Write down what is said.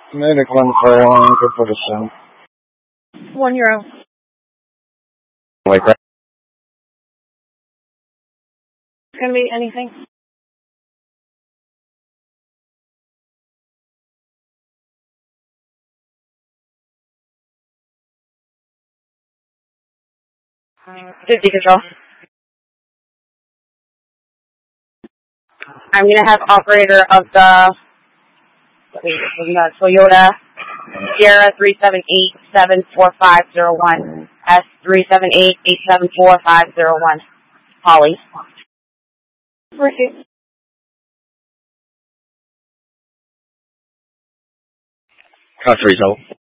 Medic 141, good for the sun. 1 euro. Like that? It's gonna be anything. Fifty control. I'm gonna have operator of the Toyota Sierra 378-74501 S378-874-501 Holly. Receive. Cost result.